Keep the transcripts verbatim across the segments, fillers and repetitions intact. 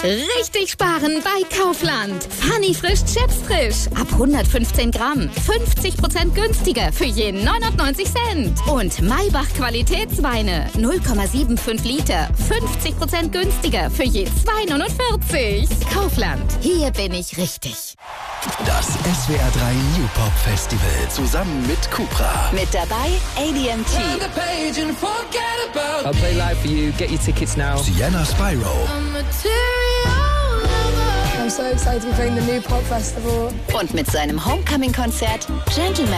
Richtig sparen bei Kaufland. Funny frisch Chips frisch. Ab hundertfünfzehn Gramm. fünfzig Prozent günstiger für je neunundneunzig Cent. Und Maybach Qualitätsweine. null Komma fünfundsiebzig Liter. fünfzig Prozent günstiger für je zwei neunundvierzig. Kaufland. Hier bin ich richtig. Das S W R drei New Pop Festival zusammen mit Cupra. Mit dabei A D M T. I'll play live for you. Get your tickets now. Sienna Spyro. I'm so excited to be playing the New Pop Festival. Und mit seinem Homecoming-Konzert Gentleman.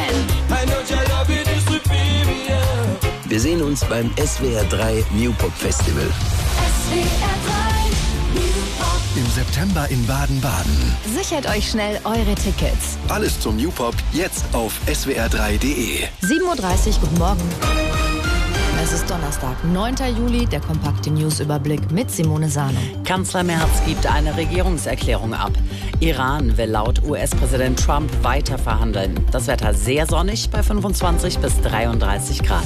Wir sehen uns beim S W R drei New Pop Festival. S W R drei New Pop. Im September in Baden-Baden. Sichert euch schnell eure Tickets. Alles zum New Pop jetzt auf S W R drei Punkt de. sieben Uhr dreißig, guten Morgen. Es ist Donnerstag, neunter Juli, der kompakte News-Überblick mit Simone Sano. Kanzler Merz gibt eine Regierungserklärung ab. Iran will laut U S-Präsident Trump weiter verhandeln. Das Wetter sehr sonnig bei fünfundzwanzig bis dreiunddreißig Grad.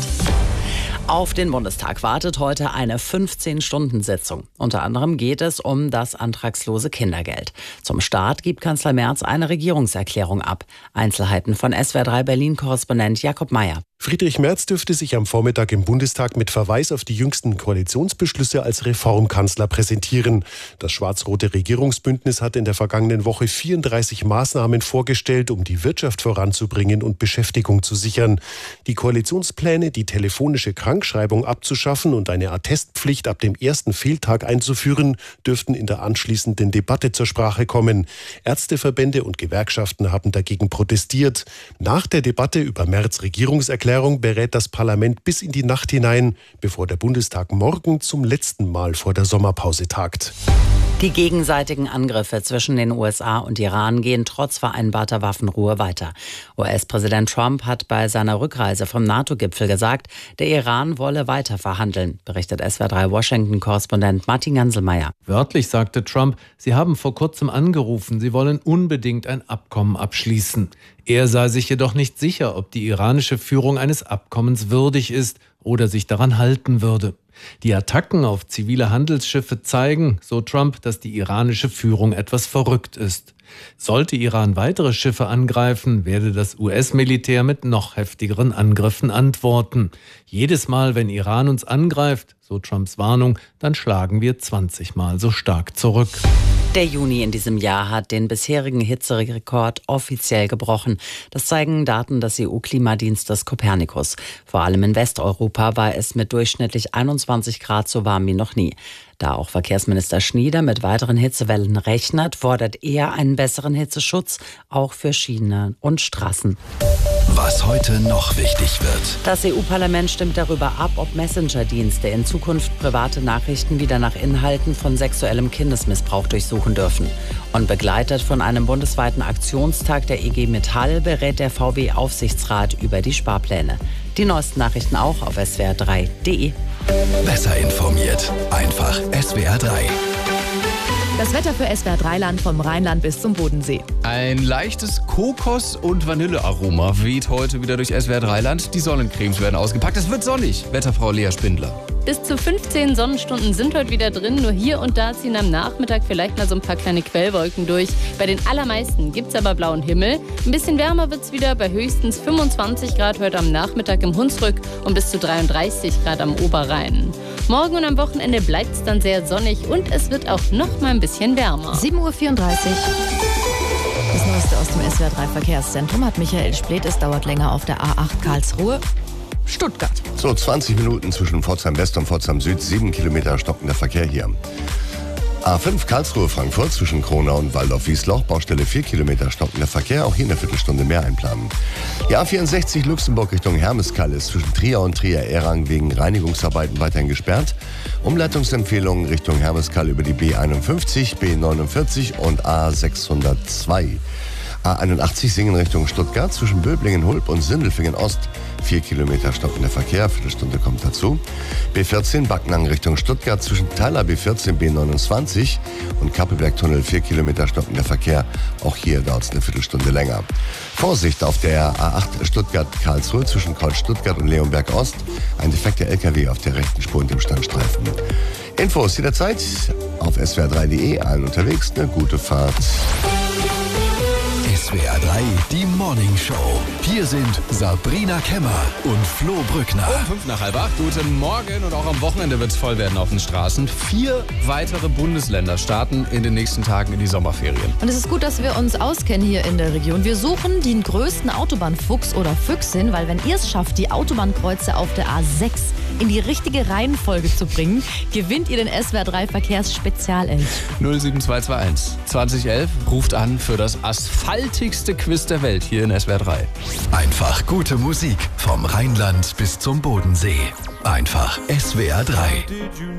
Auf den Bundestag wartet heute eine fünfzehn-Stunden-Sitzung. Unter anderem geht es um das antragslose Kindergeld. Zum Start gibt Kanzler Merz eine Regierungserklärung ab. Einzelheiten von S W R drei Berlin-Korrespondent Jakob Mayer. Friedrich Merz dürfte sich am Vormittag im Bundestag mit Verweis auf die jüngsten Koalitionsbeschlüsse als Reformkanzler präsentieren. Das schwarz-rote Regierungsbündnis hat in der vergangenen Woche vierunddreißig Maßnahmen vorgestellt, um die Wirtschaft voranzubringen und Beschäftigung zu sichern. Die Koalitionspläne, die telefonische Krankschreibung abzuschaffen und eine Attestpflicht ab dem ersten Fehltag einzuführen, dürften in der anschließenden Debatte zur Sprache kommen. Ärzteverbände und Gewerkschaften haben dagegen protestiert. Nach der Debatte über Merz' Regierungserklärung berät das Parlament bis in die Nacht hinein, bevor der Bundestag morgen zum letzten Mal vor der Sommerpause tagt. Die gegenseitigen Angriffe zwischen den U S A und Iran gehen trotz vereinbarter Waffenruhe weiter. U S-Präsident Trump hat bei seiner Rückreise vom NATO-Gipfel gesagt, der Iran wolle weiter verhandeln, berichtet S W R drei Washington-Korrespondent Martin Ganselmeier. Wörtlich sagte Trump, sie haben vor kurzem angerufen, sie wollen unbedingt ein Abkommen abschließen. Er sei sich jedoch nicht sicher, ob die iranische Führung eines Abkommens würdig ist oder sich daran halten würde. Die Attacken auf zivile Handelsschiffe zeigen, so Trump, dass die iranische Führung etwas verrückt ist. Sollte Iran weitere Schiffe angreifen, werde das U S-Militär mit noch heftigeren Angriffen antworten. Jedes Mal, wenn Iran uns angreift, so Trumps Warnung, dann schlagen wir zwanzig Mal so stark zurück. Der Juni in diesem Jahr hat den bisherigen Hitzerekord offiziell gebrochen. Das zeigen Daten des E U-Klimadienstes Copernicus. Vor allem in Westeuropa war es mit durchschnittlich einundzwanzig Grad so warm wie noch nie. Da auch Verkehrsminister Schnieder mit weiteren Hitzewellen rechnet, fordert er einen besseren Hitzeschutz, auch für Schienen und Straßen. Was heute noch wichtig wird. Das E U-Parlament stimmt darüber ab, ob Messenger-Dienste in Zukunft private Nachrichten wieder nach Inhalten von sexuellem Kindesmissbrauch durchsuchen dürfen. Und begleitet von einem bundesweiten Aktionstag der I G Metall berät der V W-Aufsichtsrat über die Sparpläne. Die neuesten Nachrichten auch auf S W R drei Punkt de. Besser informiert. Einfach S W R drei. Das Wetter für S W R drei Land vom Rheinland bis zum Bodensee. Ein leichtes Kokos- und Vanillearoma weht heute wieder durch S W R drei Land. Die Sonnencremes werden ausgepackt. Es wird sonnig. Wetterfrau Lea Spindler. Bis zu fünfzehn Sonnenstunden sind heute wieder drin. Nur hier und da ziehen am Nachmittag vielleicht mal so ein paar kleine Quellwolken durch. Bei den allermeisten gibt es aber blauen Himmel. Ein bisschen wärmer wird es wieder bei höchstens fünfundzwanzig Grad heute am Nachmittag im Hunsrück und bis zu dreiunddreißig Grad am Oberrhein. Morgen und am Wochenende bleibt es dann sehr sonnig und es wird auch noch mal ein bisschen wärmer. sieben Uhr vierunddreißig. Das Neueste aus dem S W R drei Verkehrszentrum hat Michael Spleth. Es dauert länger auf der A acht Karlsruhe. Stuttgart. So, zwanzig Minuten zwischen Pforzheim West und Pforzheim Süd, sieben Kilometer stockender Verkehr hier. A fünf Karlsruhe-Frankfurt zwischen Kronau und Waldorf-Wiesloch, Baustelle vier Kilometer stockender Verkehr, auch hier eine Viertelstunde mehr einplanen. Die A vierundsechzig Luxemburg Richtung Hermeskeil ist zwischen Trier und Trier-Erang wegen Reinigungsarbeiten weiterhin gesperrt. Umleitungsempfehlungen Richtung Hermeskeil über die B einundfünfzig, B neunundvierzig und A sechshundertzwei. A einundachtzig Singen Richtung Stuttgart zwischen Böblingen-Hulb und Sindelfingen-Ost. Vier Kilometer stockender Verkehr, Viertelstunde kommt dazu. B vierzehn Backnang Richtung Stuttgart zwischen Teiler B vierzehn, B neunundzwanzig und Kappelbergtunnel. Vier Kilometer stockender Verkehr, auch hier dauert es eine Viertelstunde länger. Vorsicht auf der A acht Stuttgart-Karlsruhe zwischen Kreuz-Stuttgart und Leonberg-Ost. Ein defekter L K W auf der rechten Spur und dem Standstreifen. Infos jederzeit auf s w r drei punkt d e. Allen unterwegs eine gute Fahrt. S W R drei, die Morning Show. Hier sind Sabrina Kemmer und Flo Brückner. Um fünf nach halb acht. Guten Morgen. Und auch am Wochenende wird es voll werden auf den Straßen. Vier weitere Bundesländer starten in den nächsten Tagen in die Sommerferien. Und es ist gut, dass wir uns auskennen hier in der Region. Wir suchen den größten Autobahnfuchs oder Füchsin, weil wenn ihr es schafft, die Autobahnkreuze auf der A sechs in die richtige Reihenfolge zu bringen, gewinnt ihr den S W R drei Verkehrsspezialelch. null sieben zwei zwei eins zwanzig elf ruft an für das asphaltigste Quiz der Welt hier in S W R drei. Einfach gute Musik vom Rheinland bis zum Bodensee. Einfach S W R drei.